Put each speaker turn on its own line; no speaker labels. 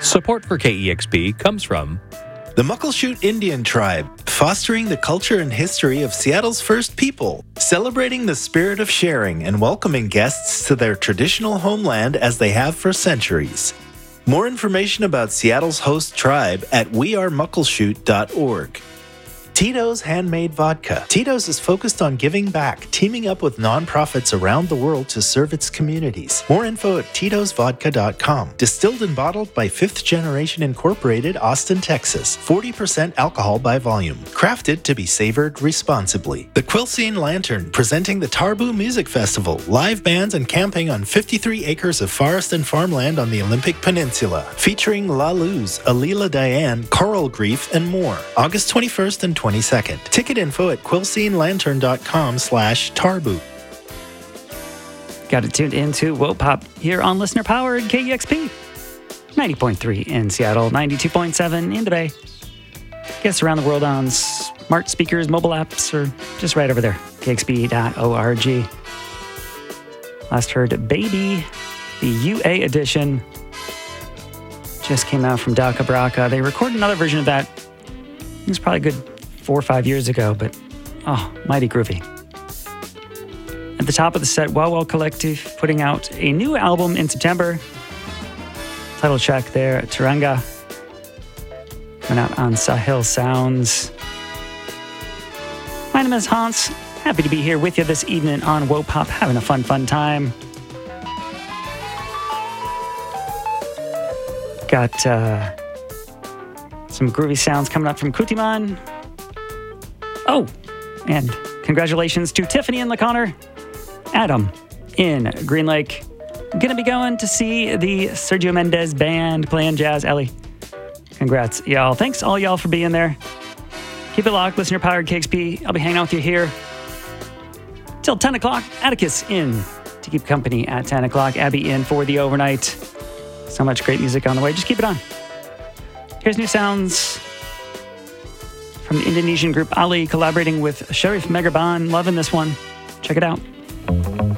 Support for KEXP comes from
the Muckleshoot Indian Tribe, fostering the culture and history of Seattle's first people, celebrating the spirit of sharing and welcoming guests to their traditional homeland as they have for centuries. More information about Seattle's host tribe at wearemuckleshoot.org. Tito's Handmade Vodka. Tito's is focused on giving back, teaming up with nonprofits around the world to serve its communities. More info at titosvodka.com. Distilled and bottled by 5th Generation Incorporated, Austin, Texas. 40% alcohol by volume. Crafted to be savored responsibly. The Quilcene Lantern, presenting the Tarbu Music Festival. Live bands and camping on 53 acres of forest and farmland on the Olympic Peninsula. Featuring La Luz, Alila Diane, Coral Grief, and more. August 21st and 22nd. Ticket info at quilcenelantern.com/Tarbu.
Got it tuned into WOPOP here on Listener Powered KEXP. 90.3 in Seattle, 92.7 in the Bay. Guests around the world on smart speakers, mobile apps, or just right over there, kexp.org. Last heard Baby, the UA edition. Just came out from Daka Braka. They recorded another version of that. It was probably a good 4 or 5 years ago, but mighty groovy. At the top of the set, Wow Collective putting out a new album in September. Title track there, Turanga, coming out on Sahil Sounds. My name is Hans. Happy to be here with you this evening on WOPOP, having a fun time. Got some groovy sounds coming up from Kutiman. Oh, and congratulations to Tiffany in LaConner, Adam in Green Lake. I'm going to be going to see the Sergio Mendez band playing Jazz Alley. Congrats, y'all. Thanks all y'all for being there. Keep it locked, Listener Powered KXP. I'll be hanging out with you here till 10 o'clock. Atticus in to keep company at 10 o'clock. Abby in for the overnight. So much great music on the way. Just keep it on. Here's new sounds from the Indonesian group Ali collaborating with Sharif Megaban. Loving this one. Check it out.